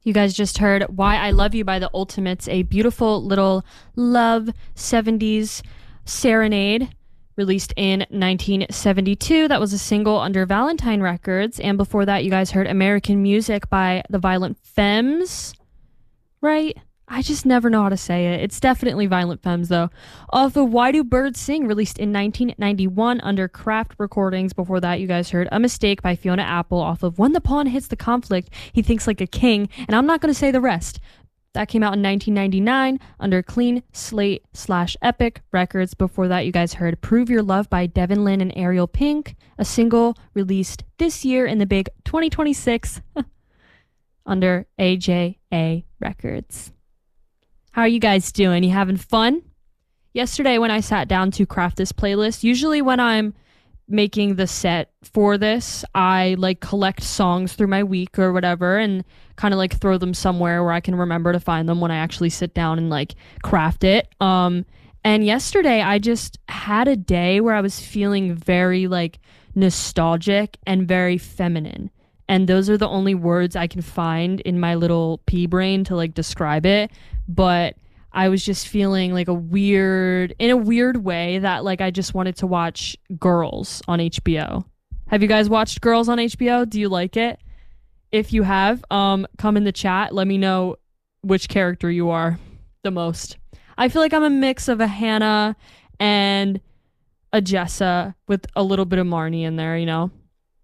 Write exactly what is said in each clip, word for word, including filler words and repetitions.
You guys just heard Why I Love You by the Ultimates, a beautiful little love seventies serenade released in nineteen seventy-two. That was a single under Valentine Records. And before that, you guys heard American Music by the Violent Femmes, right? I just never know how to say it. It's definitely Violent Femmes, though. Off of Why Do Birds Sing, released in nineteen ninety-one under Kraft Recordings. Before that, you guys heard A Mistake by Fiona Apple off of When the Pawn Hits the Conflict, He Thinks Like a King. And I'm not going to say the rest. That came out in nineteen ninety-nine under Clean Slate slash Epic Records. Before that, you guys heard Prove Your Love by Devin Lynn and Ariel Pink, a single released this year in the big twenty twenty-six under A J A Records. How are you guys doing? You having fun? Yesterday when I sat down to craft this playlist, usually when I'm making the set for this, I like collect songs through my week or whatever and kind of like throw them somewhere where I can remember to find them when I actually sit down and like craft it. Um, and yesterday I just had a day where I was feeling very like nostalgic and very feminine. And those are the only words I can find in my little pea brain to like describe it. But I was just feeling like a weird, in a weird way that like I just wanted to watch Girls on H B O. Have you guys watched Girls on H B O? Do you like it? If you have, um, come in the chat. Let me know which character you are the most. I feel like I'm a mix of a Hannah and a Jessa with a little bit of Marnie in there, you know?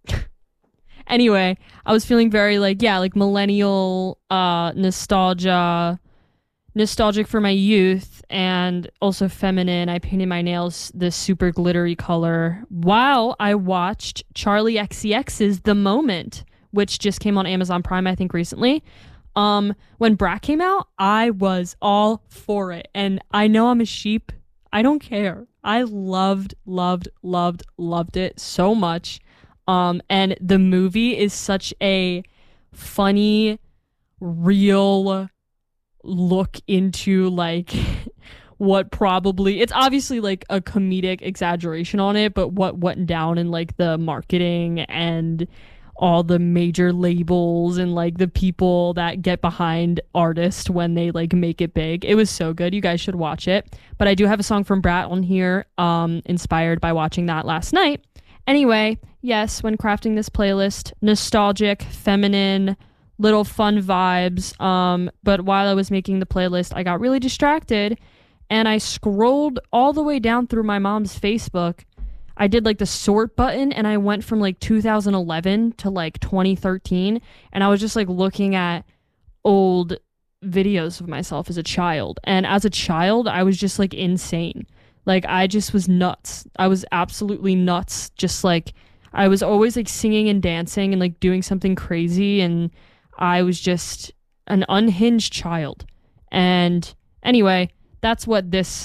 Anyway, I was feeling very like, yeah, like millennial uh, nostalgia, nostalgic for my youth, and also feminine. I painted my nails this super glittery color while I watched Charlie X C X's The Moment, which just came on Amazon Prime, I think, recently. Um, when Brat came out, I was all for it. And I know I'm a sheep. I don't care. I loved, loved, loved, loved it so much. Um, and the movie is such a funny, real look into like what probably, it's obviously like a comedic exaggeration on it, but what went down in like the marketing and all the major labels and like the people that get behind artists when they like make it big. It was so good. You guys should watch it. But I do have a song from Brat on here, um, inspired by watching that last night. Anyway, yes, when crafting this playlist, nostalgic, feminine, little fun vibes. Um, but while I was making the playlist, I got really distracted and I scrolled all the way down through my mom's Facebook. I did like the sort button and I went from like two thousand eleven to like twenty thirteen. And I was just like looking at old videos of myself as a child. And as a child, I was just like insane. Like, I just was nuts. I was absolutely nuts. Just, like, I was always, like, singing and dancing and, like, doing something crazy. And I was just an unhinged child. And anyway, that's what this